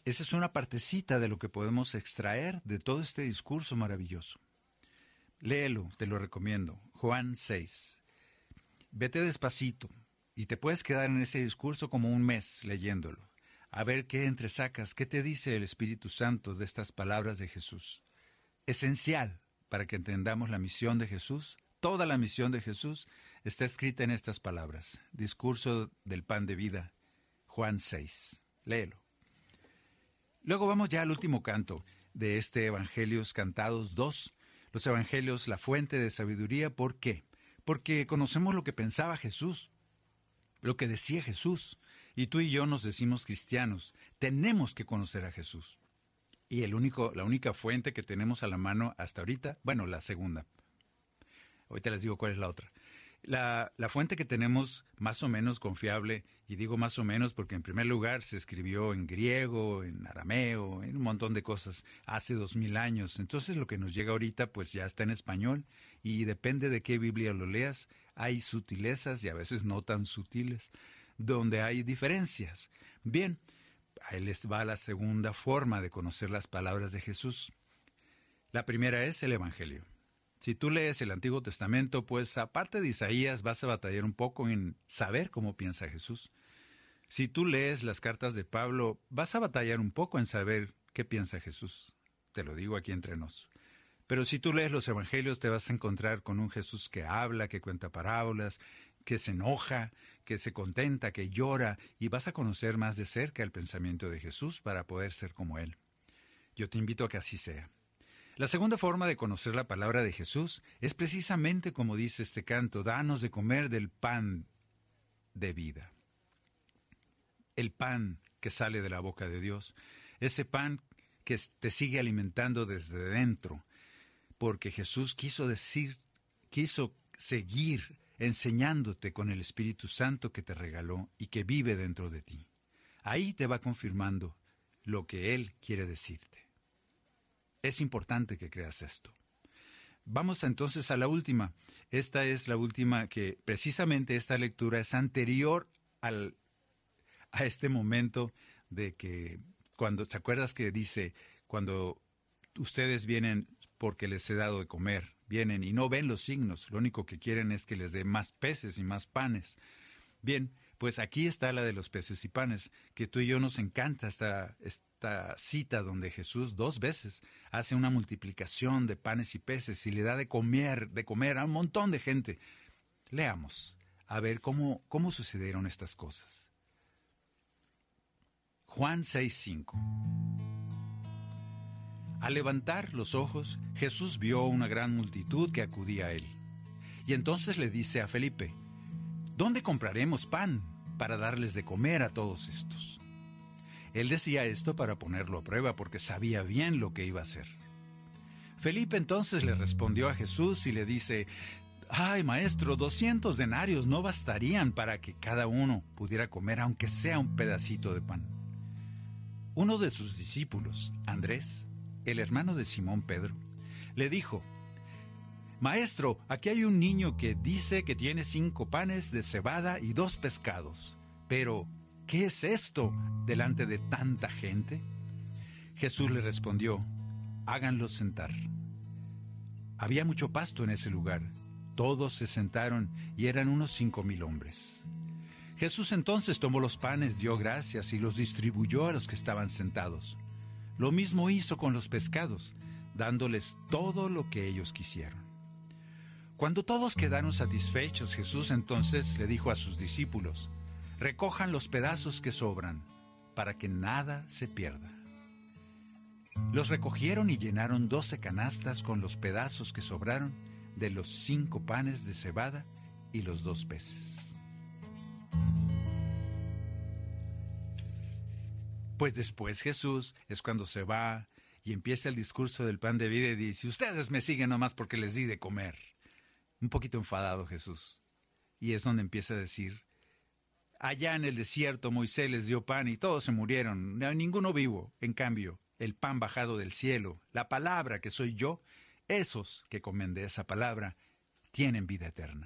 Esa es una partecita de lo que podemos extraer de todo este discurso maravilloso. Léelo, te lo recomiendo. Juan 6. Vete despacito y te puedes quedar en ese discurso como un mes leyéndolo. A ver qué entresacas, qué te dice el Espíritu Santo de estas palabras de Jesús. Esencial para que entendamos la misión de Jesús. Toda la misión de Jesús está escrita en estas palabras. Discurso del pan de vida, Juan 6. Léelo. Luego vamos ya al último canto de este Evangelios Cantados 2. Los Evangelios, la fuente de sabiduría. ¿Por qué? Porque conocemos lo que pensaba Jesús, lo que decía Jesús. Y tú y yo nos decimos cristianos. Tenemos que conocer a Jesús. Y la única fuente que tenemos a la mano hasta ahorita, bueno, la segunda. Ahorita les digo cuál es la otra. La fuente que tenemos más o menos confiable, y digo más o menos porque en primer lugar se escribió en griego, en arameo, en un montón de cosas hace 2000 años. Entonces lo que nos llega ahorita pues ya está en español y depende de qué Biblia lo leas, hay sutilezas y a veces no tan sutiles, donde hay diferencias. Bien, ahí les va la segunda forma de conocer las palabras de Jesús. La primera es el Evangelio. Si tú lees el Antiguo Testamento, pues aparte de Isaías vas a batallar un poco en saber cómo piensa Jesús. Si tú lees las cartas de Pablo, vas a batallar un poco en saber qué piensa Jesús. Te lo digo aquí entre nos. Pero si tú lees los Evangelios, te vas a encontrar con un Jesús que habla, que cuenta parábolas, que se enoja, que se contenta, que llora, y vas a conocer más de cerca el pensamiento de Jesús para poder ser como Él. Yo te invito a que así sea. La segunda forma de conocer la palabra de Jesús es precisamente como dice este canto, danos de comer del pan de vida. El pan que sale de la boca de Dios, ese pan que te sigue alimentando desde dentro, porque Jesús quiso seguir enseñándote con el Espíritu Santo que te regaló y que vive dentro de ti. Ahí te va confirmando lo que Él quiere decirte. Es importante que creas esto. Vamos entonces a la última. Esta es la última que precisamente esta lectura es anterior a este momento de que cuando, ¿te acuerdas que dice, cuando ustedes vienen porque les he dado de comer, vienen y no ven los signos, lo único que quieren es que les dé más peces y más panes? Bien, pues aquí está la de los peces y panes, que tú y yo nos encanta esta cita donde Jesús 2 veces hace una multiplicación de panes y peces y le da de comer a un montón de gente. Leamos, a ver cómo sucedieron estas cosas. Juan 6:5. Al levantar los ojos, Jesús vio una gran multitud que acudía a él. Y entonces le dice a Felipe, ¿dónde compraremos pan para darles de comer a todos estos? Él decía esto para ponerlo a prueba porque sabía bien lo que iba a hacer. Felipe entonces le respondió a Jesús y le dice, ¡ay, maestro, 200 denarios no bastarían para que cada uno pudiera comer aunque sea un pedacito de pan! Uno de sus discípulos, Andrés, el hermano de Simón Pedro, le dijo, Maestro, aquí hay un niño que dice que tiene 5 panes de cebada y 2 pescados. Pero, ¿qué es esto delante de tanta gente? Jesús le respondió, háganlos sentar. Había mucho pasto en ese lugar. Todos se sentaron y eran unos 5,000 hombres. Jesús entonces tomó los panes, dio gracias y los distribuyó a los que estaban sentados. Lo mismo hizo con los pescados, dándoles todo lo que ellos quisieron. Cuando todos quedaron satisfechos, Jesús entonces le dijo a sus discípulos, recojan los pedazos que sobran, para que nada se pierda. Los recogieron y llenaron 12 canastas con los pedazos que sobraron de los 5 panes de cebada y los 2 peces. Pues después Jesús es cuando se va y empieza el discurso del pan de vida y dice, ustedes me siguen nomás porque les di de comer. Un poquito enfadado Jesús. Y es donde empieza a decir, allá en el desierto Moisés les dio pan y todos se murieron, ninguno vivo. En cambio, el pan bajado del cielo, la palabra que soy yo, esos que comen de esa palabra, tienen vida eterna.